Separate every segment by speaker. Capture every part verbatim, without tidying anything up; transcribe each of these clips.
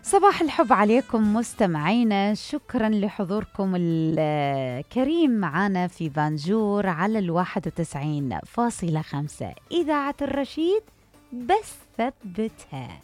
Speaker 1: صباح الحب عليكم مستمعينا، شكرا لحضوركم الكريم معنا في بانجور على الواحد وتسعين فاصلة خمسة إذاعة الرشيد، بس ثبتها.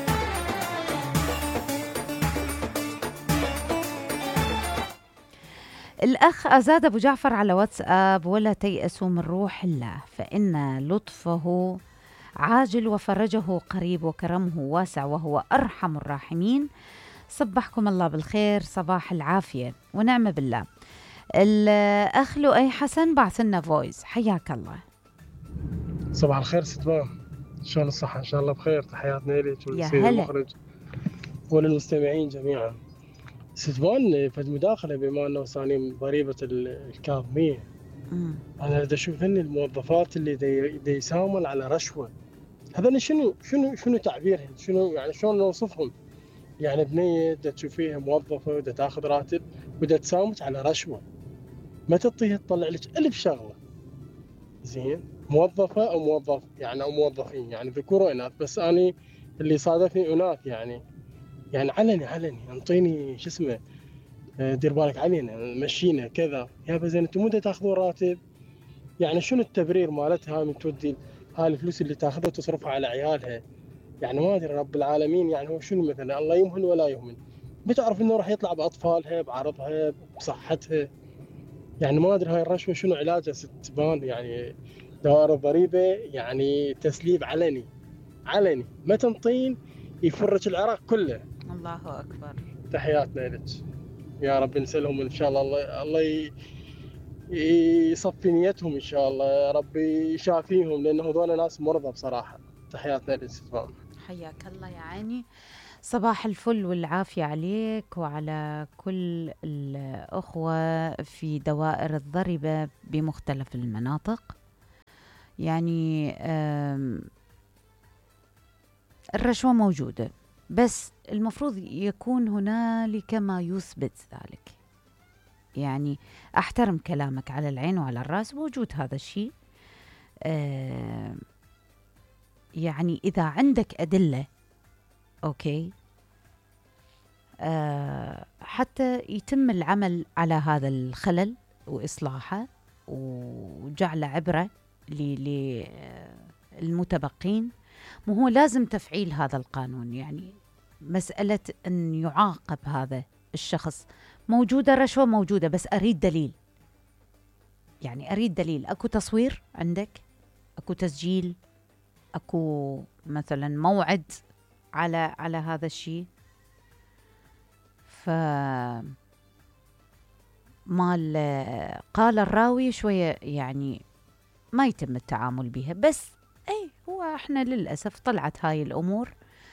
Speaker 1: الأخ أزاد أبو جعفر على واتساب: ولا تيأسوا من روح الله فإن لطفه عاجل وفرجه قريب وكرمه واسع وهو أرحم الراحمين. صبحكم الله بالخير، صباح العافية ونعم بالله. الأخ لؤي حسن بعث لنا فويس، حياك الله.
Speaker 2: صباح الخير ستبان، شلون الصحة؟ إن شاء الله بخير. تحياتنا لك وللسيد
Speaker 1: هلا.
Speaker 2: المخرج وللمستمعين جميعا. ستبان فد مداخلة بما أنه صاني ضريبة الكاظمية.
Speaker 1: مم.
Speaker 2: أنا دا أشوف أن الموظفات اللي دي, دي يساومون على رشوة، هذول شنو شنو شنو تعبيرهم؟ شنو يعني شلون نوصفهم؟ يعني بنية دا تشوفيها موظفة ودا تاخذ راتب ودا تساومك على رشوة، ما تعطيها تطلع لك ألف شغلة. زين، موظفة أو موظف يعني أو موظفين يعني ذكور وإناث، بس أنا اللي صادفني إناث يعني يعني علني علني انطيني شو اسمه، دير بالك علينا مشينا كذا. يا زين انتم متى تاخذون راتب؟ يعني شنو التبرير مالتها من تودي هاي الفلوس اللي تاخذها وتصرفها على عيالها؟ يعني ما ادري رب العالمين يعني هو شنو مثلا، الله يمهن ولا يهمن، بتعرف انه راح يطلع باطفالها بعرضها بصحتها. يعني ما ادري هاي الرشوه شنو علاجها ستبان، يعني دوائر الضريبه يعني تسليب علني علني، ما تنطين يفرج العراق كله.
Speaker 1: الله أكبر.
Speaker 2: تحياتنا لك، يا رب نسألهم ان شاء الله الله, الله يصفي نيتهم ان شاء الله، يا رب يشافيهم، لان هذول ناس مرضى بصراحه. تحياتنا لك ستبان.
Speaker 1: حياك الله يا عيني، صباح الفل والعافية عليك وعلى كل الأخوة في دوائر الضريبة بمختلف المناطق. يعني الرشوة موجودة، بس المفروض يكون هنالك ما يثبت ذلك. يعني أحترم كلامك على العين وعلى الرأس، موجود هذا الشيء. يعني إذا عندك أدلة أوكي، أه حتى يتم العمل على هذا الخلل وإصلاحه وجعل عبرة للمتبقين. مو هو لازم تفعيل هذا القانون، يعني مسألة أن يعاقب هذا الشخص. موجودة رشوة موجودة، بس أريد دليل. يعني أريد دليل، أكو تصوير عندك، أكو تسجيل، أكو مثلا موعد على على هذا الشيء. ف مال قال الراوي شوية يعني ما يتم التعامل بها. بس اي هو احنا للأسف طلعت هاي الأمور،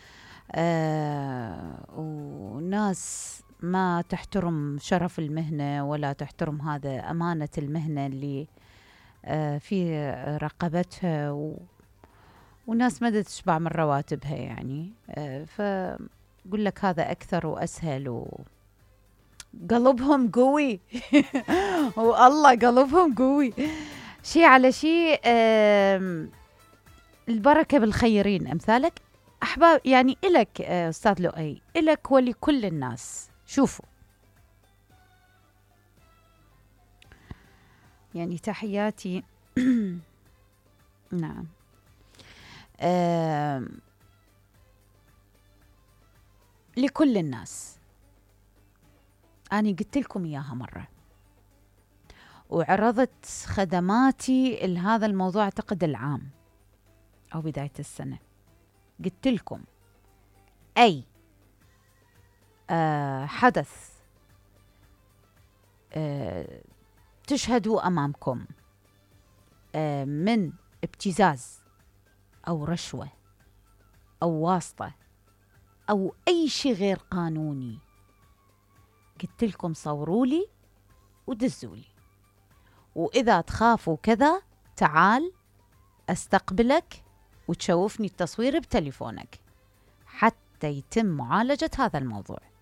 Speaker 1: آه وناس ما تحترم شرف المهنة ولا تحترم هذا أمانة المهنة اللي آه في رقبتها، و وناس ما تشبع من رواتبها. يعني آه فقل لك هذا أكثر وأسهل، و قلبهم قوي والله قلبهم قوي. شيء على شيء. البركة بالخيرين أمثالك أحباب. يعني إلك أستاذ لؤي، إلك ولكل الناس. شوفوا، يعني تحياتي نعم. لكل الناس. أنا قلت لكم إياها مرة وعرضت خدماتي لهذا الموضوع أعتقد العام أو بداية السنة. قلت لكم أي آه حدث آه تشهدوا أمامكم آه من ابتزاز أو رشوة أو واسطة أو أي شيء غير قانوني، قلت لكم صوروا لي ودزوا لي، وإذا تخافوا كذا تعال أستقبلك وتشوفني التصوير بتليفونك حتى يتم معالجة هذا الموضوع.